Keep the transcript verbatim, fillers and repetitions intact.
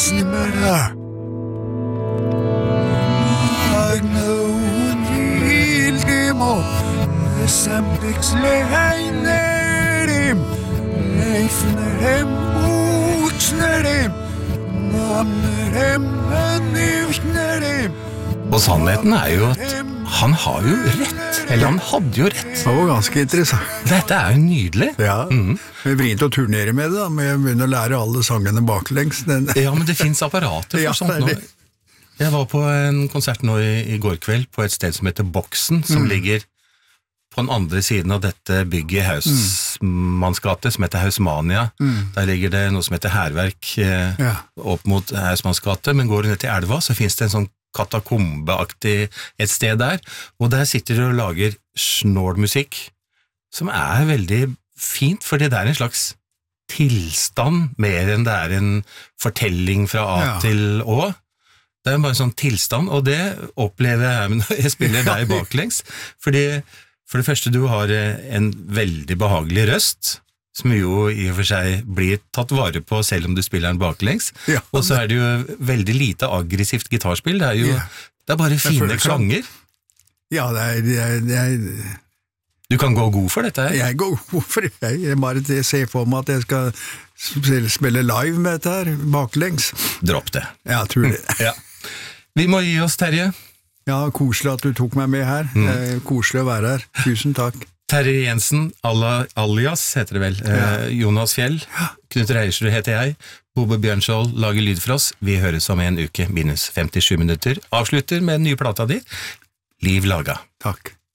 snimmer Noen vil dem og samtidslegner dem Leifner dem, utsner dem Namner dem, nøvner dem Og sannheten er jo at han har jo rett, eller han hadde jo rett. Det var ganske interessant. Dette er jo nydelig. Ja, mm. Vi vrient å turnere med det da, men jeg begynner å lære alle sangene baklengs. Den... Ja, men det finnes apparater for ja, sånt nå. Jeg var på en konsert nå i, i går kveld på et sted som heter Boksen, som mm. ligger på den andre siden av dette bygget i Hausmannsgate, som heter Hausmania. Mm. Der ligger det noe som heter Herverk eh, ja. Opp mot Hausmannsgate, men går du ned til elva, så finnes det en sånn katakombeaktig et sted der, og der sitter de og lager snålmusikk, som er veldig fint, fordi det er en slags tilstand, mer enn det er en fortelling fra A ja. Til Å. Det er bare en sånn tilstand, og det opplever jeg når jeg spiller deg baklengs, fordi for det første du har en veldig behagelig røst, som jo i og for seg blir tatt vare på selv om du spiller den baklengs, ja, og så er det jo veldig lite aggressivt gitarspill, det er jo ja. Det er bare fine klanger. Ja, det er, det, er, det er... Du kan gå god for dette her? Jeg går god for det, jeg bare ser for meg at jeg skal spille live med dette her, baklengs. Dropp det. Ja, jeg tror det. Ja. Vi må gi oss, Terje. Ja, koselig at du tok meg med her, mm. Koselig å være her, tusen takk. Terje Jensen, alias heter det vel, ja. eh, Jonas Fjell, ja. Knut Reiersrud heter jeg, Bobbe Bjørnskjold lager lyd for oss, vi høres om en uke, minus femtisju minutter, avslutter med den nye plata di, Liv Laga. Takk.